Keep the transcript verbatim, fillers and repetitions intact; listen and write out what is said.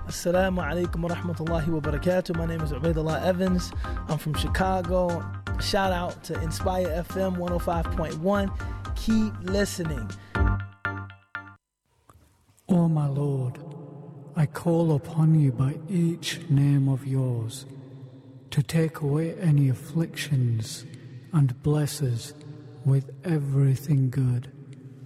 Assalamu alaikum wa rahmatullahi wa barakatuh. My name is Ubaidullah Evans. I'm from Chicago. Shout out to Inspire F M one oh five point one. Keep listening. O my Lord, I call upon you by each name of yours to take away any afflictions and bless us with everything good.